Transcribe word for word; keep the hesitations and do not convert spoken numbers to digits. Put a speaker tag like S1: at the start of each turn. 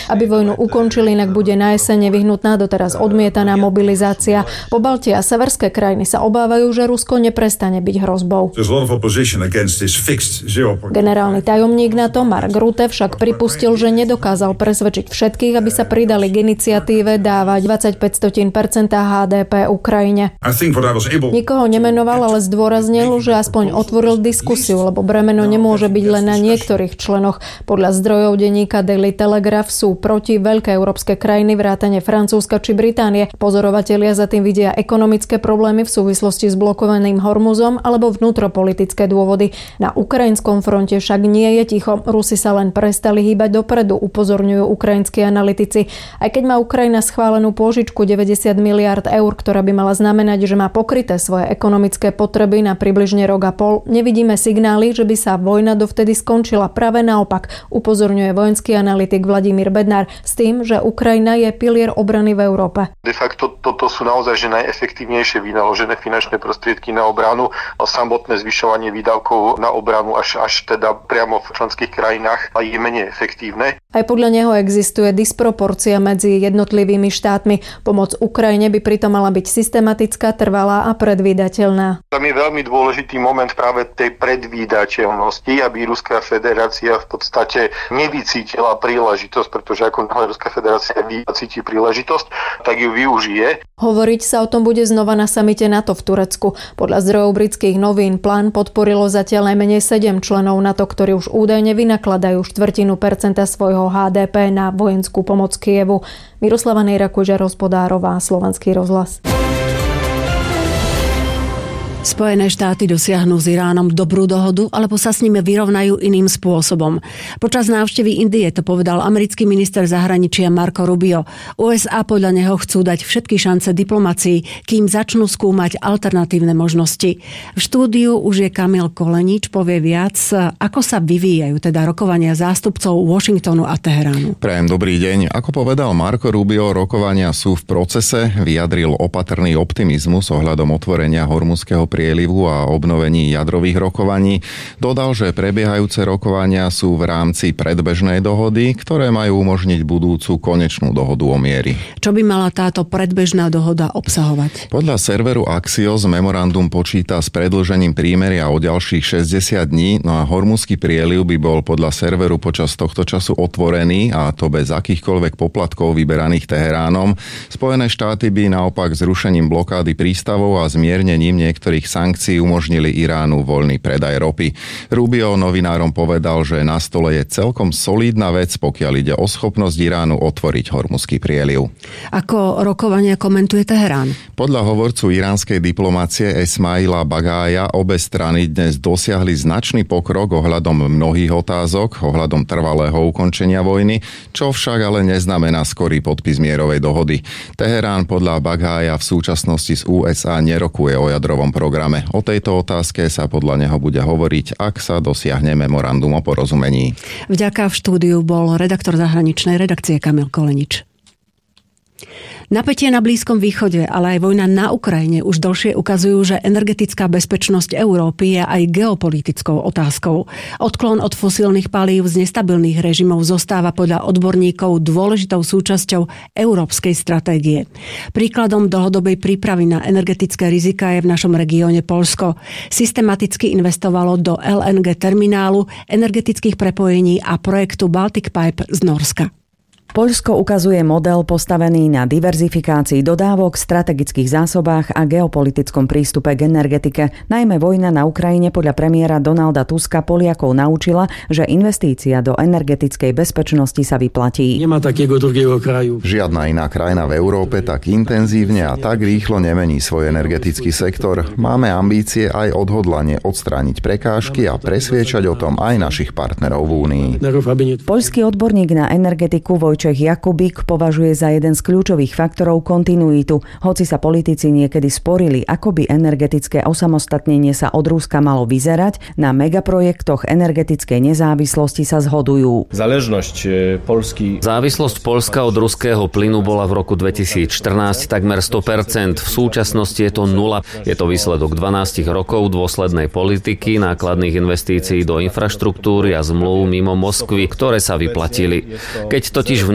S1: aby vojnu ukončili, inak bude na jeseň nevyhnutná doteraz odmietaná mobilizácia. Pobaltie a severské krajiny sa obávajú, že Rusko neprestane byť hrozbou. Generálny tajomník NATO Mark Rutte však pripustil, že nedokázal presvedčiť všetkých, aby sa pridali k iniciatíve dávať dvadsaťpäť percent há dé pé Ukrajine. Nikoho nemenoval, ale zdôraznil, že aspoň otvoril diskusiu, lebo bremeno nemôže byť len na niektorých členoch. Podľa zdrojov denníka Daily Telegraph sú proti veľké európske krajiny vrátane Francúzska či Británie. Pozorovatelia za tým vidia ekonomické problémy v súvislosti s blokovaným Hormuzom alebo vnútropolitické dôvody. Na ukrajinskom fronte však nie je ticho. Rusi sa len prestali hýbať dopredu, upozorňujú ukrajinskí analytici. Aj keď má Ukrajina schválenú pôžičku deväťdesiat miliárd eur, ktorá by mala znamenať, že má pokryté svoje ekonomické potreby na približne rok a pol, nevidíme signály, že by sa vojna dovtedy skončila. Práve naopak, upozorňuje vojenský analytik Vladimír Bednár s tým, že Ukrajina je pilier obrany v Európe.
S2: De facto toto sú naozaj že najefektívnejšie vynaložené finančné prostriedky na obranu. Samotné zvyšovanie výdavkov na obranu až, až teda priamo v členských krajinách je menej efektívne.
S1: Aj podľa neho existuje disproporcia medzi jednotlivými štátmi. Pomoc Ukrajine by pritom mala byť systematická, trvalá a predvídateľná.
S2: Tam je veľmi dôležitý moment práve tej predvídateľnosti, aby Ruská federácia v podstate nevycítila príležitosť, pretože ako náhle Ruská federácia vycíti príležitosť, tak ju využije.
S1: Hovoriť sa o tom bude znova na samite NATO v Turecku. Podľa zdrojov britských novín plán podporilo zatiaľ najmenej sedem členov NATO, ktorí už údajne vynakladajú štvrtinu percenta svojho há dé pé na vojenskú pomoc Kyjevu. Miroslava Nejrakuža, Hospodárová, Slovenský rozhlas.
S3: Spojené štáty dosiahnu s Iránom dobrú dohodu, alebo sa s nimi vyrovnajú iným spôsobom. Počas návštevy Indie to povedal americký minister zahraničia Marco Rubio. ú es á podľa neho chcú dať všetky šance diplomácii, kým začnú skúmať alternatívne možnosti. V štúdiu už je Kamil Kolenič, povie viac, ako sa vyvíjajú teda rokovania zástupcov Washingtonu a Teheránu.
S4: Prajem dobrý deň. Ako povedal Marco Rubio, rokovania sú v procese, vyjadril opatrný optimizmus ohľadom otvorenia Hormuzského prielivu a obnovení jadrových rokovaní. Dodal, že prebiehajúce rokovania sú v rámci predbežnej dohody, ktoré majú umožniť budúcu konečnú dohodu o miery.
S3: Čo by mala táto predbežná dohoda obsahovať?
S4: Podľa serveru Axios memorandum počíta s predĺžením prímeria o ďalších šesťdesiat dní, no a Hormuzský prieliv by bol podľa serveru počas tohto času otvorený, a to bez akýchkoľvek poplatkov vyberaných Teheránom. Spojené štáty by naopak zrušením blokády prístavov a zmiernením niektorých sankcií umožnili Iránu voľný predaj ropy. Rubio novinárom povedal, že na stole je celkom solídna vec, pokiaľ ide o schopnosť Iránu otvoriť Hormuzský prieliv.
S3: Ako rokovania komentuje Teherán?
S4: Podľa hovorcu iránskej diplomácie Esmaila Bagája obe strany dnes dosiahli značný pokrok ohľadom mnohých otázok, ohľadom trvalého ukončenia vojny, čo však ale neznamená skorý podpis mierovej dohody. Teherán podľa Bagája v súčasnosti z ú es á nerokuje o jadrovom programe. O tejto otázke sa podľa neho bude hovoriť, ak sa dosiahne memorandum o porozumení.
S3: Vďaka v štúdiu bol redaktor zahraničnej redakcie Kamil Kolenič. Napätie na Blízkom východe, ale aj vojna na Ukrajine už dlhšie ukazujú, že energetická bezpečnosť Európy je aj geopolitickou otázkou. Odklon od fosílnych palív z nestabilných režimov zostáva podľa odborníkov dôležitou súčasťou európskej stratégie. Príkladom dlhodobej prípravy na energetické rizika je v našom regióne Poľsko. Systematicky investovalo do el en gé terminálu, energetických prepojení a projektu Baltic Pipe z Norska.
S5: Poľsko ukazuje model postavený na diverzifikácii dodávok, strategických zásobách a geopolitickom prístupe k energetike. Najmä vojna na Ukrajine podľa premiéra Donalda Tuska Poliakov naučila, že investícia do energetickej bezpečnosti sa vyplatí.
S6: Nemá takého druhého kraju.
S4: Žiadna iná krajina v Európe tak intenzívne a tak rýchlo nemení svoj energetický sektor. Máme ambície aj odhodlanie odstrániť prekážky a presviečať o tom aj našich partnerov v Únii.
S5: Poľský odborník na energetiku Vojček Jakubík považuje za jeden z kľúčových faktorov kontinuitu, hoci sa politici niekedy sporili, ako by energetické osamostatnenie sa od Ruska malo vyzerať, na megaprojektoch energetickej nezávislosti sa zhodujú.
S7: Záležnosť Polsky.
S8: Závislosť Poľska od ruského plynu bola v roku dvetisícštrnásť takmer sto percent, v súčasnosti je to nula. Je to výsledok dvanásť rokov dôslednej politiky, nákladných investícií do infraštruktúry a zmluv mimo Moskvy, ktoré sa vyplatili. Keď totiž